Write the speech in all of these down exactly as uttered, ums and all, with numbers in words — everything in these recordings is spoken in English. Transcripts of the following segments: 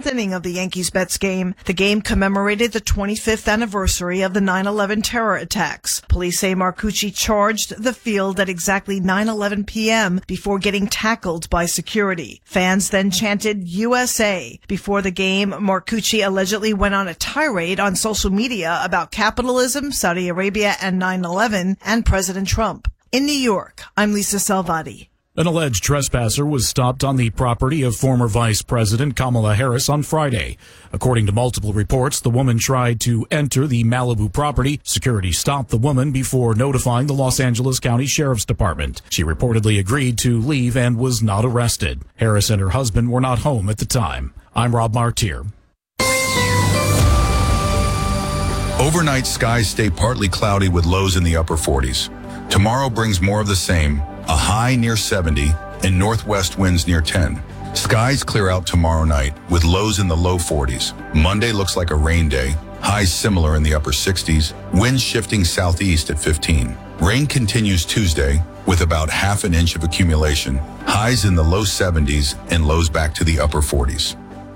seventh inning of the Yankees-Mets game. The game commemorated the twenty-fifth anniversary of the nine eleven terror attacks. Police say Marcucci charged the field at exactly nine eleven p.m. before getting tackled by security. Fans then chanted U S A. Before the game, Marcucci allegedly went on a tirade on social media about capitalism, Saudi Arabia, and nine eleven, and President Trump. In New York, I'm Lisa Salvati. An alleged trespasser was stopped on the property of former Vice President Kamala Harris on Friday. According to multiple reports, the woman tried to enter the Malibu property. Security stopped the woman before notifying the Los Angeles County Sheriff's Department. She reportedly agreed to leave and was not arrested. Harris and her husband were not home at the time. I'm Rob Martier. Overnight, skies stay partly cloudy with lows in the upper forties. Tomorrow brings more of the same, a high near seventy, and northwest winds near ten. Skies clear out tomorrow night with lows in the low forties. Monday looks like a rain day, highs similar in the upper sixties, winds shifting southeast at fifteen. Rain continues Tuesday with about half an inch of accumulation, highs in the low seventies and lows back to the upper forties.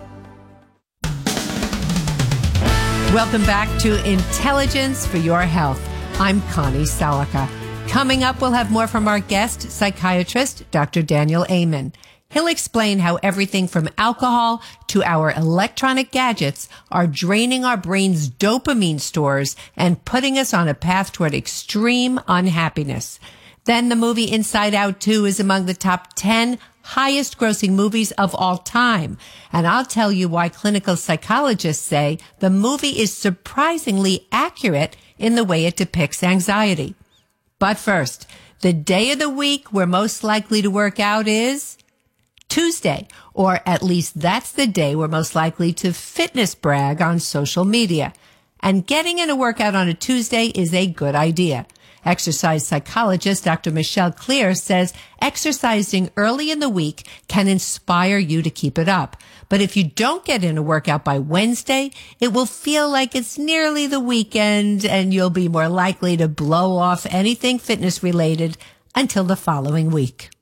Welcome back to Intelligence for Your Health. I'm Connie Salica. Coming up, we'll have more from our guest, psychiatrist, Doctor Daniel Amen. He'll explain how everything from alcohol to our electronic gadgets are draining our brain's dopamine stores and putting us on a path toward extreme unhappiness. Then the movie Inside Out two is among the top ten highest grossing movies of all time. And I'll tell you why clinical psychologists say the movie is surprisingly accurate in the way it depicts anxiety. But first, the day of the week we're most likely to work out is Tuesday, or at least that's the day we're most likely to fitness brag on social media. And getting in a workout on a Tuesday is a good idea. Exercise psychologist Doctor Michelle Clear says exercising early in the week can inspire you to keep it up. But if you don't get in a workout by Wednesday, it will feel like it's nearly the weekend and you'll be more likely to blow off anything fitness related until the following week.